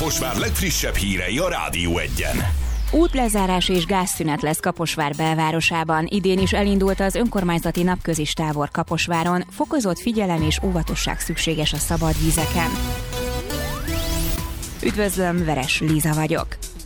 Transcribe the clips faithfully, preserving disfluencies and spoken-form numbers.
Kaposvár legfrissebb hírei a Rádió Egyen. Útlezárás és gázszünet lesz Kaposvár belvárosában. Idén is elindult az önkormányzati napközis tábor Kaposváron. Fokozott figyelem és óvatosság szükséges a szabad vízeken. Üdvözlöm, Veres Líza vagyok.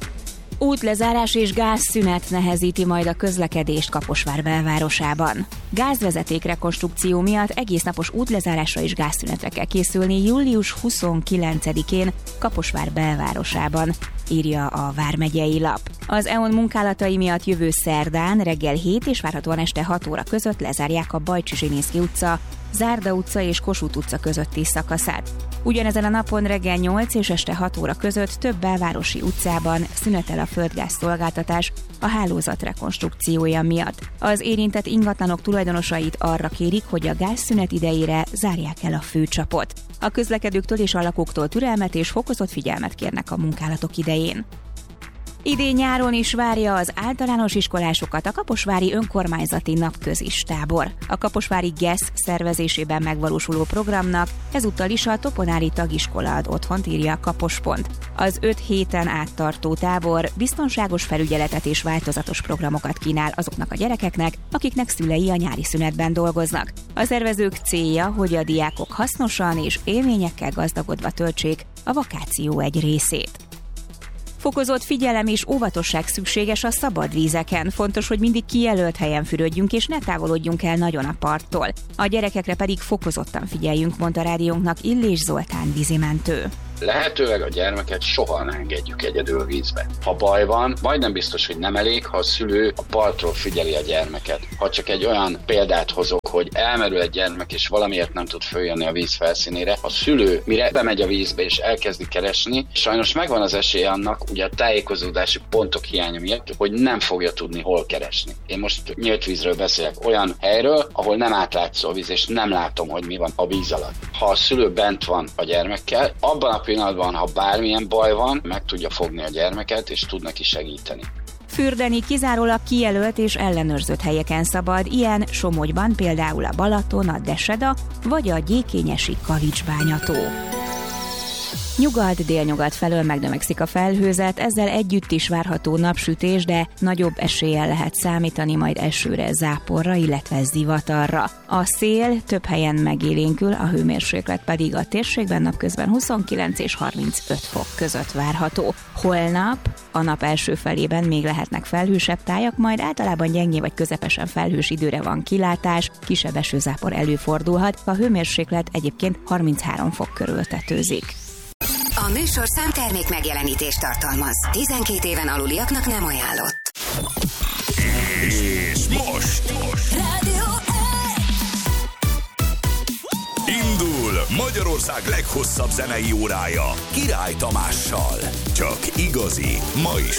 Útlezárás és gázszünet nehezíti majd a közlekedést Kaposvár belvárosában. Gázvezeték rekonstrukció miatt egésznapos útlezárásra és gázszünetre kell készülni július huszonkilencedikén Kaposvár belvárosában, írja a Vármegyei Lap. Az é o en munkálatai miatt jövő szerdán reggel hét és várhatóan este hat óra között lezárják a Bajcsy-Zsilinszky utca, Zárda utca és Kossuth utca közötti szakaszát. Ugyanezen a napon reggel nyolc és este hat óra között több belvárosi utcában szünetel a földgáz szolgáltatás a hálózat rekonstrukciója miatt. Az érintett ingatlanok tulajdonosait arra kérik, hogy a gázszünet idejére zárják el a főcsapot. A közlekedőktől és a lakóktól türelmet és fokozott figyelmet kérnek a munkálatok idején. Idén nyáron is várja az általános iskolásokat a kaposvári önkormányzati napközis tábor. A kaposvári GESZ szervezésében megvalósuló programnak ezúttal is a Toponári Tagiskola ad otthont, írja a Kapos.pont. Az öt héten áttartó tábor biztonságos felügyeletet és változatos programokat kínál azoknak a gyerekeknek, akiknek szülei a nyári szünetben dolgoznak. A szervezők célja, hogy a diákok hasznosan és élményekkel gazdagodva töltsék a vakáció egy részét. Fokozott figyelem és óvatosság szükséges a szabad vízeken. Fontos, hogy mindig kijelölt helyen fürödjünk és ne távolodjunk el nagyon a parttól. A gyerekekre pedig fokozottan figyeljünk, mondta rádiónknak Illés Zoltán vízimentő. Lehetőleg a gyermeket soha ne engedjük egyedül vízbe. Ha baj van, majdnem biztos, hogy nem elég, ha a szülő a partról figyeli a gyermeket. Ha csak egy olyan példát hozok, hogy elmerül egy gyermek és valamiért nem tud följönni a víz felszínére, a szülő mire bemegy a vízbe és elkezdi keresni, sajnos megvan az esély annak, ugye a tájékozódási pontok hiánya miatt, hogy nem fogja tudni hol keresni. Én most nyílt vízről beszélek, olyan helyről, ahol nem átlátszó a víz, és nem látom, hogy mi van a víz alatt. Ha a szülő bent van a gyermekkel, abban a pillanatban, ha bármilyen baj van, meg tudja fogni a gyermeket, és tud neki segíteni. Fürdeni kizárólag kijelölt és ellenőrzött helyeken szabad, ilyen Somogyban például a Balaton, a Deseda vagy a gyékényesi Kavicsbányató. Nyugat-délnyugat felől megnövekszik a felhőzet, ezzel együtt is várható napsütés, de nagyobb eséllyel lehet számítani majd esőre, záporra, illetve zivatarra. A szél több helyen megélénkül, a hőmérséklet pedig a térségben napközben huszonkilenc és harmincöt fok között várható. Holnap a nap első felében még lehetnek felhősebb tájak, majd általában gyengé vagy közepesen felhős időre van kilátás, kisebb esőzápor előfordulhat, a hőmérséklet egyébként harminchárom fok körül tetőzik. A műsorszám termék megjelenítést tartalmaz. tizenkét éven aluliaknak nem ajánlott. És most, most. Rádió Indul Magyarország leghosszabb zenei órája Király Tamással. Csak igazi, ma is